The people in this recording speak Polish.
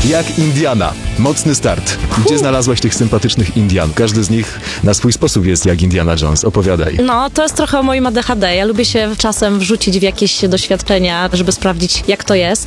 Jak Indiana. Mocny start. Gdzie znalazłaś tych sympatycznych Indian? Każdy z nich na swój sposób jest jak Indiana Jones. Opowiadaj. No, to jest trochę o moim ADHD. Ja lubię się czasem wrzucić w jakieś doświadczenia, żeby sprawdzić, jak to jest.